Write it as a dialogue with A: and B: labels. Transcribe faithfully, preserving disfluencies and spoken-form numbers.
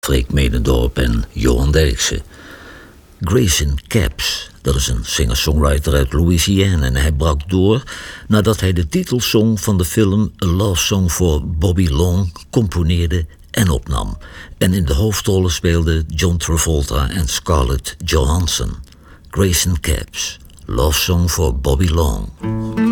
A: Freek Medendorp en Johan Derksen. Grayson Capps, dat is een singer-songwriter uit Louisiana en hij brak door nadat hij de titelsong van de film A Love Song for Bobby Long componeerde en opnam. En in de hoofdrollen speelden John Travolta en Scarlett Johansson. Grayson Capps, Love Song for Bobby Long.